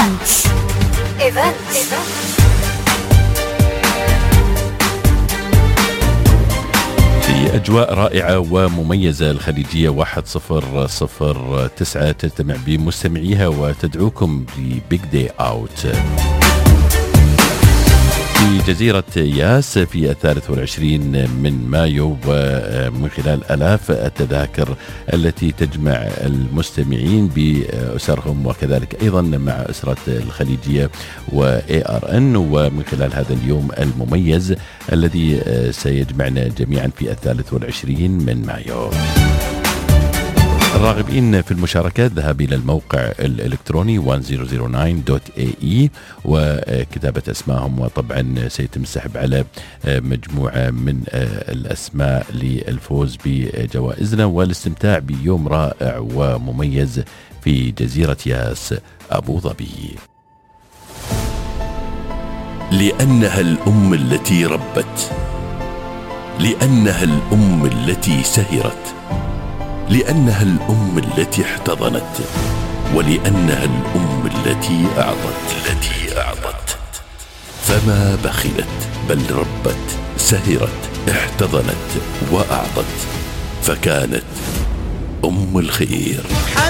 إيفنتس. في أجواء رائعة ومميزة الخليجية 1009 تجتمع بمستمعيها وتدعوكم لبيج داي أوت في جزيرة ياس في 23 من مايو، ومن خلال آلاف التذاكر التي تجمع المستمعين بأسرهم وكذلك أيضا مع أسرة الخليجية وARN، ومن خلال هذا اليوم المميز الذي سيجمعنا جميعا في 23 من مايو. الراغبين في المشاركة الذهاب إلى الموقع الإلكتروني 1009.ae وكتابة أسمائهم، وطبعا سيتم السحب على مجموعة من الأسماء للفوز بجوائزنا والاستمتاع بيوم رائع ومميز في جزيرة ياس أبو ظبي. لأنها الأم التي ربت، لأنها الأم التي سهرت، لأنها الأم التي احتضنت، ولأنها الأم التي أعطت فما بخلت بل ربت، سهرت، احتضنت وأعطت، فكانت أم الخير.